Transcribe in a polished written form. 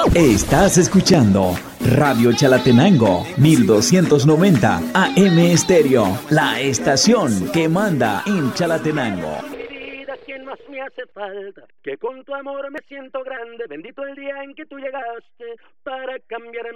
Estás escuchando Radio Chalatenango 1290 AM Estéreo, la estación que manda en Chalatenango. ¿Quién más me hace falta? Que con tu amor me siento grande. Bendito el día en que tú llegaste para cambiar